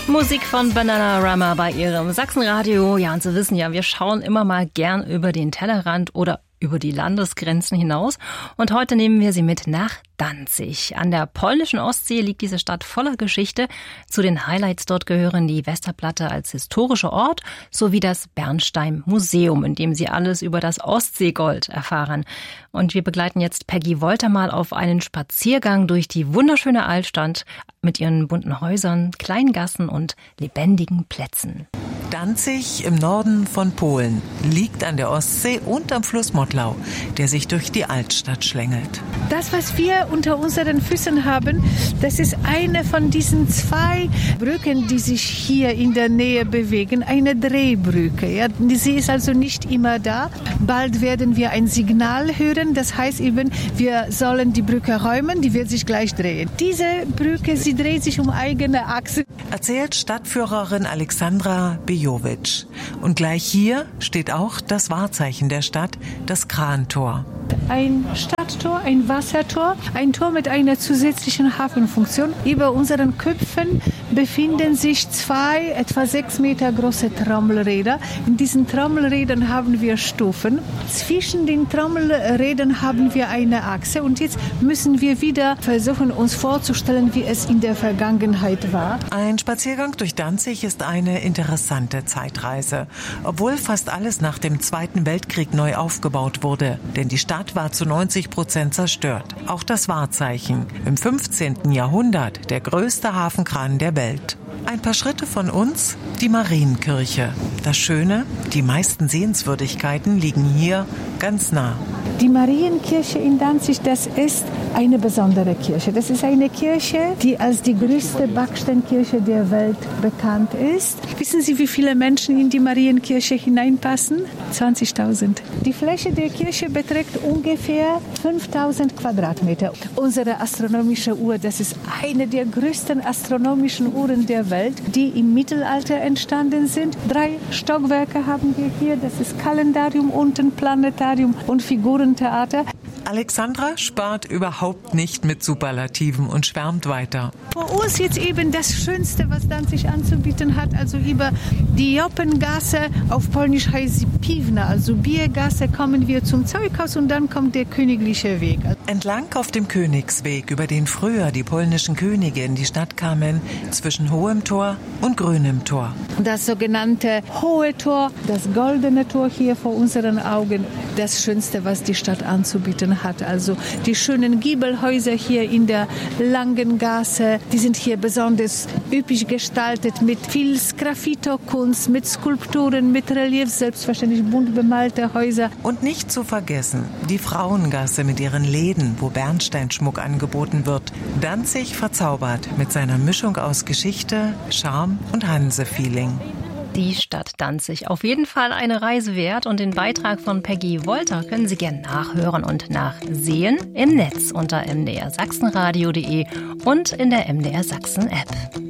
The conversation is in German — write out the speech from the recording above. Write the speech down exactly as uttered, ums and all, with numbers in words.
Musik von Bananarama bei Ihrem Sachsenradio. Ja, und Sie wissen ja, wir schauen immer mal gern über den Tellerrand oder über die Landesgrenzen hinaus. Und heute nehmen wir Sie mit nach Danzig. An der polnischen Ostsee liegt diese Stadt voller Geschichte. Zu den Highlights dort gehören die Westerplatte als historischer Ort sowie das Bernstein-Museum, in dem Sie alles über das Ostseegold erfahren. Und wir begleiten jetzt Peggy Wolter mal auf einen Spaziergang durch die wunderschöne Altstadt mit ihren bunten Häusern, kleinen Gassen und lebendigen Plätzen. Danzig im Norden von Polen liegt an der Ostsee und am Fluss Mottlau, der sich durch die Altstadt schlängelt. Das, was wir unter unseren Füßen haben, das ist eine von diesen zwei Brücken, die sich hier in der Nähe bewegen, eine Drehbrücke. Ja, sie ist also nicht immer da. Bald werden wir ein Signal hören, das heißt eben, wir sollen die Brücke räumen, die wird sich gleich drehen. Diese Brücke, sie dreht sich um eigene Achse. Erzählt Stadtführerin Alexandra Bejovic. Und gleich hier steht auch das Wahrzeichen der Stadt, das Krantor. Ein Stadttor, ein Wassertor, ein Tor mit einer zusätzlichen Hafenfunktion. Über unseren Köpfen befinden sich zwei etwa sechs Meter große Trommelräder. In diesen Trommelrädern haben wir Stufen. Zwischen den Trommelrädern haben wir eine Achse. Und jetzt müssen wir wieder versuchen, uns vorzustellen, wie es in der Vergangenheit war. Ein Spaziergang durch Danzig ist eine interessante Zeitreise. Obwohl fast alles nach dem Zweiten Weltkrieg neu aufgebaut wurde. Denn die Stadt war zu neunzig Prozent zerstört. Auch das Wahrzeichen. Im fünfzehnten Jahrhundert der größte Hafenkran der Welt. Ein paar Schritte von uns die Marienkirche. Das Schöne, die meisten Sehenswürdigkeiten liegen hier ganz nah. Die Marienkirche in Danzig, das ist eine besondere Kirche. Das ist eine Kirche, die als die größte Backsteinkirche der Welt bekannt ist. Wissen Sie, wie viele Menschen in die Marienkirche hineinpassen? zwanzigtausend. Die Fläche der Kirche beträgt ungefähr fünftausend Quadratmeter. Unsere astronomische Uhr, das ist eine der größten astronomischen Uhren der Welt, die im Mittelalter entstanden sind. Drei Stockwerke haben wir hier. Das ist Kalendarium unten, Planetarium und Figurentheater. Alexandra spart überhaupt nicht mit Superlativen und schwärmt weiter. Vor uns jetzt eben das Schönste, was Danzig anzubieten hat, also über die Joppengasse, auf Polnisch heißt sie Piwna, also Biergasse, kommen wir zum Zeughaus und dann kommt der königliche Weg. Entlang auf dem Königsweg, über den früher die polnischen Könige in die Stadt kamen, zwischen Hohem Tor und Grünem Tor. Das sogenannte Hohe Tor, das goldene Tor hier vor unseren Augen, das Schönste, was die Stadt anzubieten hat. Also die schönen Giebelhäuser hier in der langen Gasse, die sind hier besonders üppig gestaltet mit viel Sgraffito-Kunst, mit Skulpturen, mit Reliefs, selbstverständlich bunt bemalte Häuser. Und nicht zu vergessen, die Frauengasse mit ihren Läden, wo Bernsteinschmuck angeboten wird. Danzig verzaubert mit seiner Mischung aus Geschichte, Charme und Hanse-Feeling. Die Stadt Danzig. Auf jeden Fall eine Reise wert und den Beitrag von Peggy Wolter können Sie gerne nachhören und nachsehen im Netz unter m d r sachsenradio punkt d e und in der M D R Sachsen App.